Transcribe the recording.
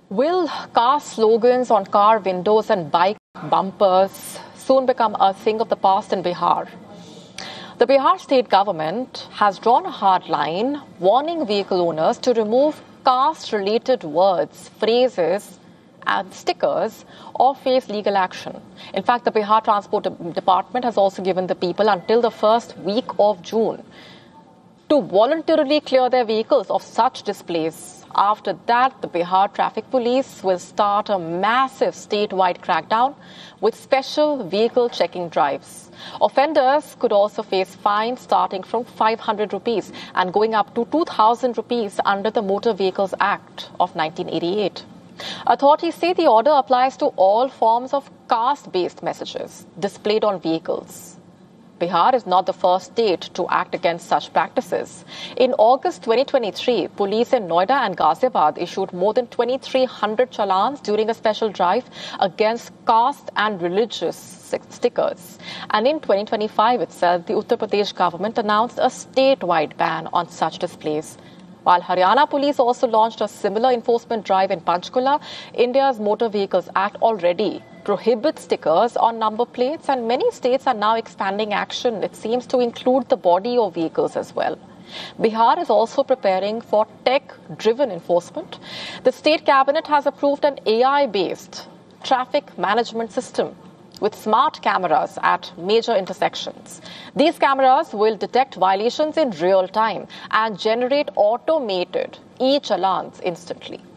Will car slogans on car windows and bike bumpers soon become a thing of the past in Bihar? The Bihar state government has drawn a hard line, warning vehicle owners to remove caste-related words, phrases, and stickers or face legal action. In fact, the Bihar Transport Department has also given the people until the first week of June to voluntarily clear their vehicles of such displays. After that, the Bihar Traffic Police will start a massive statewide crackdown with special vehicle checking drives. Offenders could also face fines starting from 500 rupees and going up to 2,000 rupees under the Motor Vehicles Act of 1988. Authorities say the order applies to all forms of caste-based messages displayed on vehicles. Bihar is not the first state to act against such practices. In August 2023, police in Noida and Ghaziabad issued more than 2,300 challans during a special drive against caste and religious stickers. And in 2025 itself, the Uttar Pradesh government announced a statewide ban on such displays. While Haryana police also launched a similar enforcement drive in Panchkula, India's Motor Vehicles Act already prohibits stickers on number plates, and many states are now expanding action, it seems, to include the body of vehicles as well. Bihar is also preparing for tech-driven enforcement. The state cabinet has approved an AI-based traffic management system with smart cameras at major intersections. These cameras will detect violations in real time and generate automated e-challans instantly.